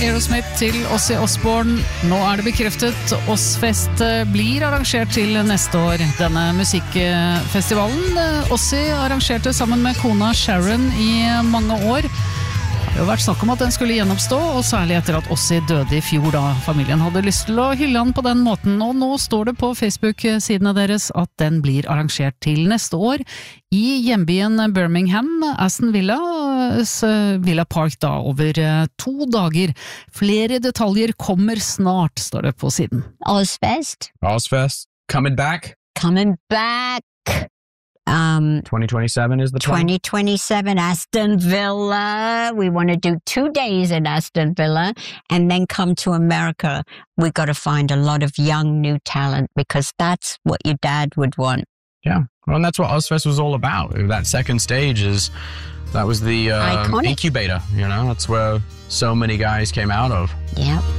Aerosmith til Ozzy Osbourne. Nå det bekreftet. Ozzfest blir arrangert til neste år. Denne musikkfestivalen Ozzy arrangerte sammen med kona Sharon i mange år. Det har jo vært snakk om at den skulle gjenoppstå, og særlig etter at Ozzy døde i fjor da familien hadde lyst til å hylle han på den måten. Og nå står det på Facebook-sidene deres at den blir arrangert til neste år i hjembyen Birmingham, Aston Villa Park da, over 2 dager. Flere detaljer kommer snart, står det på siden. Ozzfest, coming back. 2027 is the plan. 2027 Aston Villa. We want to do 2 days in Aston Villa and then come to America. We got to find a lot of young new talent because that's what your dad would want. Yeah, well, and that's what Ozzfest was all about. That second stage that was the incubator, you know, that's where so many guys came out of. Yep.